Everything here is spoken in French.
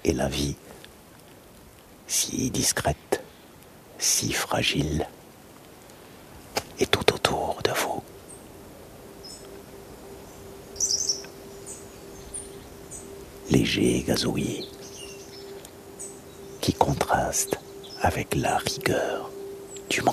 Et la vie, si discrète, si fragile, est tout autour de vous. Léger et gazouillis, qui contraste avec la rigueur